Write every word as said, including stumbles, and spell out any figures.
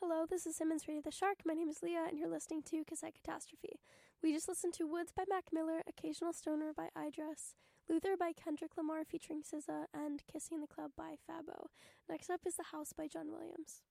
Hello, this is Simmons Radio the Shark. My name is Leah, and you're listening to Cassette Catastrophe. We just listened to Woods by Mac Miller, Occasional Stoner by iDress, Luther by Kendrick Lamar featuring S Z A, and Kissing the Club by Fabo. Next up is The House by John Williams.